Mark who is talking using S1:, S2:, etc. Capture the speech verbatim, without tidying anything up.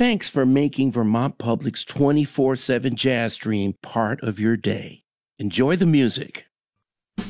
S1: Thanks for making Vermont Public's twenty-four seven Jazz Stream part of your day. Enjoy the music.